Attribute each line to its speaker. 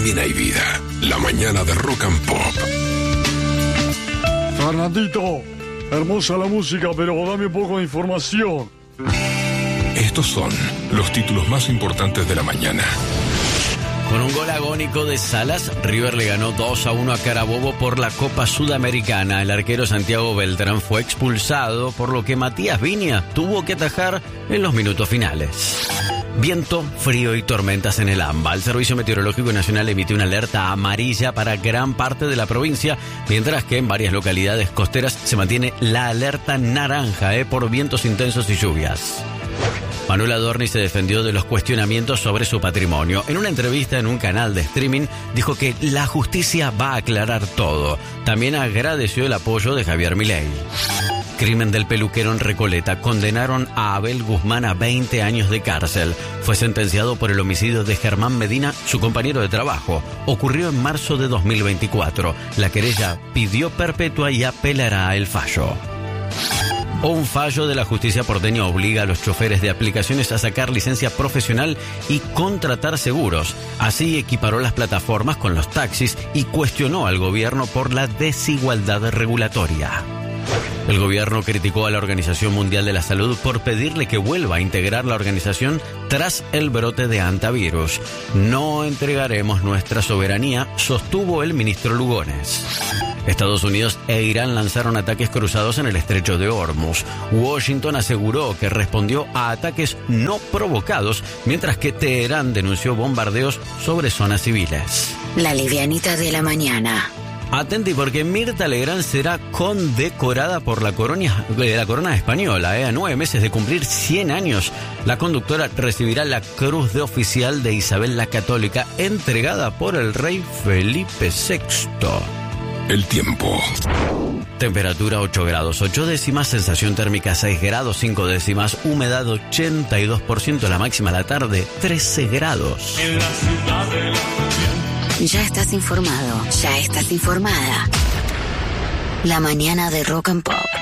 Speaker 1: también hay vida. La mañana de Rock and Pop.
Speaker 2: Fernandito, hermosa la música, pero dame un poco de información.
Speaker 1: Estos son los títulos más importantes de la mañana.
Speaker 3: Con un gol agónico de Salas, River le ganó 2-1 a Carabobo por la Copa Sudamericana. El arquero Santiago Beltrán fue expulsado, por lo que Matías Viña tuvo que atajar en los minutos finales. Viento, frío y tormentas en el AMBA. El Servicio Meteorológico Nacional emitió una alerta amarilla para gran parte de la provincia, mientras que en varias localidades costeras se mantiene la alerta naranja por vientos intensos y lluvias. Manuel Adorni se defendió de los cuestionamientos sobre su patrimonio. En una entrevista en un canal de streaming, dijo que la justicia va a aclarar todo. También agradeció el apoyo de Javier Milei. Crimen del peluquero en Recoleta. Condenaron a Abel Guzmán a 20 años de cárcel. Fue sentenciado por el homicidio de Germán Medina, su compañero de trabajo. Ocurrió en marzo de 2024. La querella pidió perpetua y apelará el fallo. Un fallo de la justicia porteña obliga a los choferes de aplicaciones a sacar licencia profesional y contratar seguros. Así equiparó las plataformas con los taxis y cuestionó al gobierno por la desigualdad regulatoria. El gobierno criticó a la Organización Mundial de la Salud por pedirle que vuelva a integrar la organización tras el brote de hantavirus. No entregaremos nuestra soberanía, sostuvo el ministro Lugones. Estados Unidos e Irán lanzaron ataques cruzados en el estrecho de Hormuz. Washington aseguró que respondió a ataques no provocados, mientras que Teherán denunció bombardeos sobre zonas civiles.
Speaker 4: La livianita de la mañana.
Speaker 3: Atenti porque Mirta Legrand será condecorada por la corona española. A 9 meses de cumplir 100 años, la conductora recibirá la Cruz de Oficial de Isabel la Católica, entregada por el rey Felipe VI.
Speaker 1: El tiempo.
Speaker 3: Temperatura 8 grados 8 décimas, sensación térmica 6 grados 5 décimas, humedad 82%, la máxima a la tarde 13 grados.
Speaker 4: Ya estás informado, ya estás informada. La mañana de Rock and Pop.